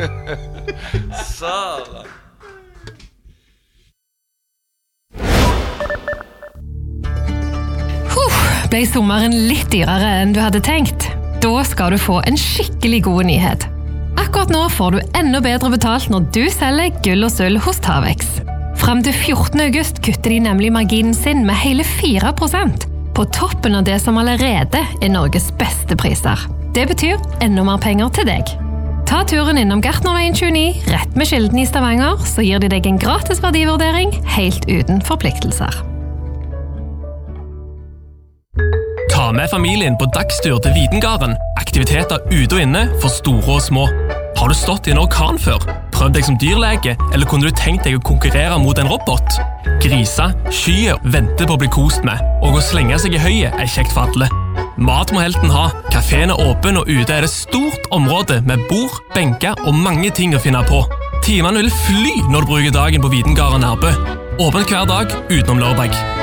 Sara. Ble sommeren litt dyrere enn du hadde tenkt? Da skal du få en skikkelig god nyhet. Akkurat nå får du enda bedre betalt når du selger gull og sølv hos Tavex. Frem til 14. august kutter de nemlig marginen sin med hele 4%, på toppen av det som allerede er Norges beste priser. Det betyr enda mer penger til deg. Ta turen innom Gartnerveien 29, rett med Kilden i Stavanger, så gir de deg en gratis verdivurdering, helt uten forpliktelser. Ta med familien på dagstur til Videngarden. Aktiviteter ute og inne for store og små. Har du stått i en orkan før? Prøv deg som dyrlege, eller kunne du tenkt deg å konkurrere mot en robot? Grisa, skyer, venter på å bli kost med, og å slenge seg i høyet er kjekt for alle. Mat må helten ha. Kaféen er åpen, og ute er det stort område med bord, benker og mange ting å finne på. Timene vil fly når du bruker dagen på Videngarden Nærbø. Åpent hver dag utenom lørdag.